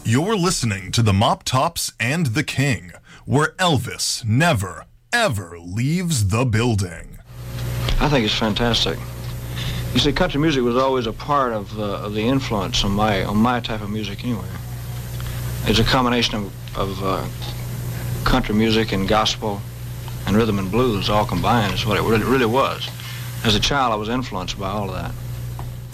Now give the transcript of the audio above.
You're listening to the Mop Tops and the King, where Elvis never, ever leaves the building. I think it's fantastic. You see, country music was always a part of the influence on my type of music anyway. It's a combination of country music and gospel and rhythm and blues all combined is what it really was. As a child, I was influenced by all of that.